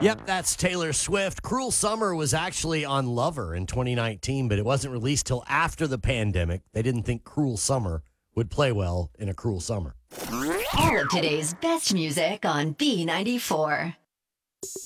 Yep, that's Taylor Swift. Cruel Summer was actually on Lover in 2019, but it wasn't released till after the pandemic. They didn't think Cruel Summer would play well in a cruel summer. All of today's best music on B94.